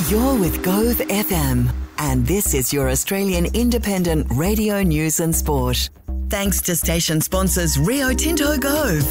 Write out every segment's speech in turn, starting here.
You're with Gove FM, and this is your Australian independent radio news and sport. Thanks to station sponsors Rio Tinto Gove.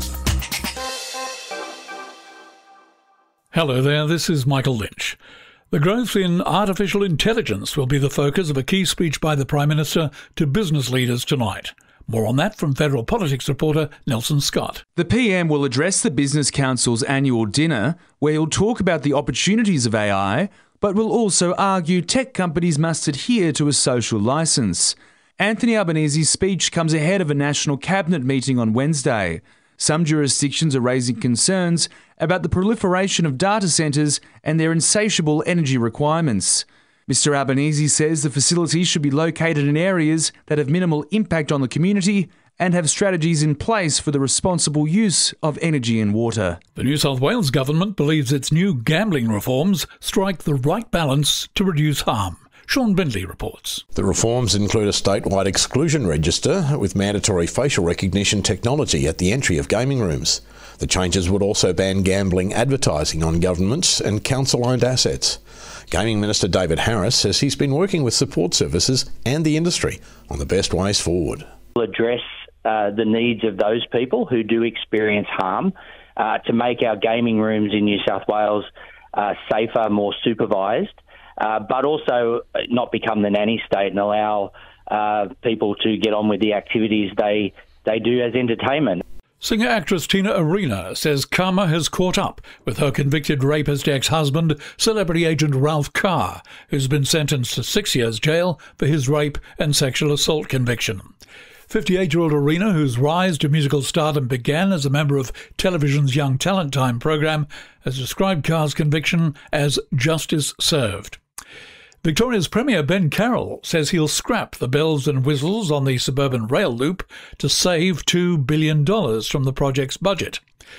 Hello there, this is Michael Lynch. The growth in artificial intelligence will be the focus of a key speech by the Prime Minister to business leaders tonight. More on that from Federal Politics reporter Nelson Scott. The PM will address the Business Council's annual dinner, where he'll talk about the opportunities of AI, but will also argue tech companies must adhere to a social licence. Anthony Albanese's speech comes ahead of a National Cabinet meeting on Wednesday. Some jurisdictions are raising concerns about the proliferation of data centres and their insatiable energy requirements. Mr Albanese says the facilities should be located in areas that have minimal impact on the community and have strategies in place for the responsible use of energy and water. The New South Wales government believes its new gambling reforms strike the right balance to reduce harm. Sean Bindley reports. The reforms include a statewide exclusion register with mandatory facial recognition technology at the entry of gaming rooms. The changes would also ban gambling advertising on government and council-owned assets. Gaming Minister David Harris says he's been working with support services and the industry on the best ways forward. We'll address the needs of those people who do experience harm to make our gaming rooms in New South Wales safer, more supervised, but also not become the nanny state and allow people to get on with the activities they do as entertainment. Singer-actress Tina Arena says karma has caught up with her convicted rapist ex-husband, celebrity agent Ralph Carr, who's been sentenced to 6 years jail for his rape and sexual assault conviction. 58-year-old Arena, whose rise to musical stardom began as a member of television's Young Talent Time programme, has described Carr's conviction as justice served. Victoria's Premier Ben Carroll says he'll scrap the bells and whistles on the suburban rail loop to save $2 billion from the project's budget.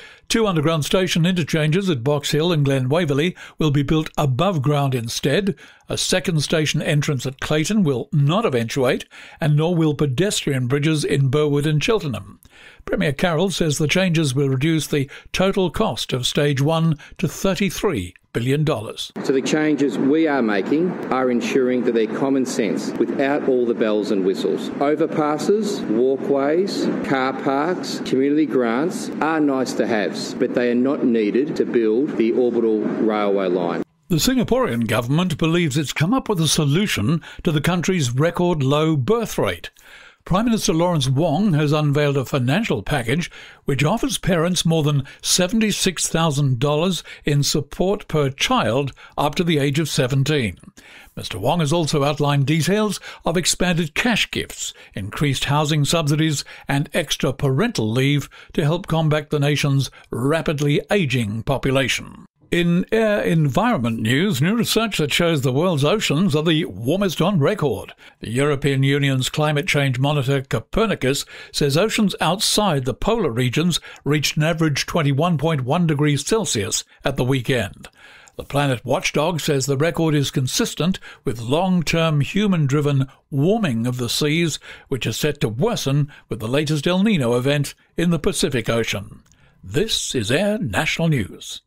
2 underground station interchanges at Box Hill and Glen Waverley will be built above ground instead. A second station entrance at Clayton will not eventuate, and nor will pedestrian bridges in Burwood and Cheltenham. Premier Carroll says the changes will reduce the total cost of Stage 1 to $33 billion. So the changes we are making are ensuring that they're common sense without all the bells and whistles. Overpasses, walkways, car parks, community grants are nice to haves, but they are not needed to build the orbital railway line. The Singaporean government believes it's come up with a solution to the country's record low birth rate. Prime Minister Lawrence Wong has unveiled a financial package which offers parents more than $76,000 in support per child up to the age of 17. Mr Wong has also outlined details of expanded cash gifts, increased housing subsidies and extra parental leave to help combat the nation's rapidly ageing population. In air environment news, new research that shows the world's oceans are the warmest on record. The European Union's climate change monitor Copernicus says oceans outside the polar regions reached an average 21.1 degrees Celsius at the weekend. The Planet Watchdog says the record is consistent with long-term human-driven warming of the seas, which is set to worsen with the latest El Nino event in the Pacific Ocean. This is Air National News.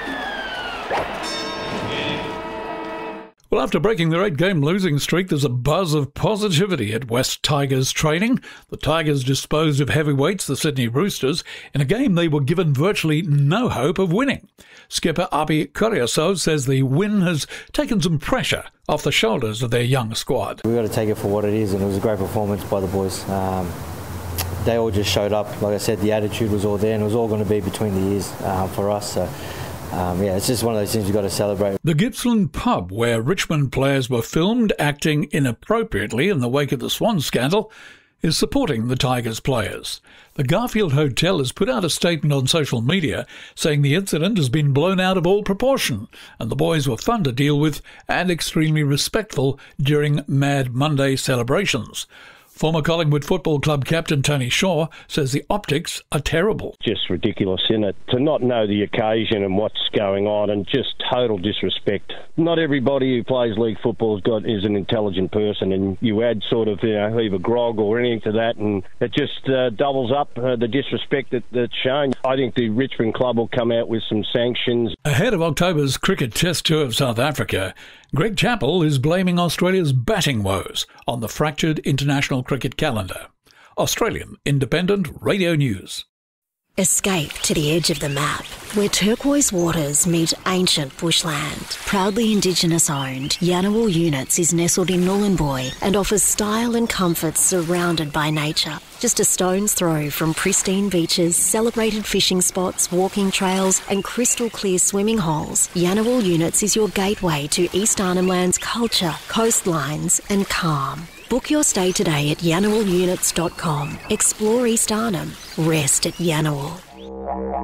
Well, after breaking their 8-game losing streak, there's a buzz of positivity at West Tigers training. The Tigers disposed of heavyweights, the Sydney Roosters, in a game they were given virtually no hope of winning. Skipper Api Koriaso says the win has taken some pressure off the shoulders of their young squad. We've got to take it for what it is, and it was a great performance by the boys. They all just showed up. Like I said, the attitude was all there, and it was all going to be between the ears for us. So. It's just one of those things you've got to celebrate. The Gippsland pub, where Richmond players were filmed acting inappropriately in the wake of the Swan scandal, is supporting the Tigers players. The Garfield Hotel has put out a statement on social media saying the incident has been blown out of all proportion and the boys were fun to deal with and extremely respectful during Mad Monday celebrations. Former Collingwood Football Club captain Tony Shaw says the optics are terrible. Just ridiculous, isn't it? To not know the occasion and what's going on, and just total disrespect. Not everybody who plays league football is an intelligent person, and you add sort of either grog or anything to that, and it just doubles up the disrespect that's shown. I think the Richmond club will come out with some sanctions. Ahead of October's cricket test tour of South Africa, Greg Chappell is blaming Australia's batting woes on the fractured international cricket calendar. Australian Independent Radio News. Escape to the edge of the map, where turquoise waters meet ancient bushland. Proudly Indigenous owned, Yanawal Units is nestled in Nhulunbuy and offers style and comfort surrounded by nature. Just a stone's throw from pristine beaches, celebrated fishing spots, walking trails and crystal clear swimming holes, Yanawal Units is your gateway to East Arnhem Land's culture, coastlines and calm. Book your stay today at yanawalunits.com. Explore East Arnhem. Rest at Yanawal.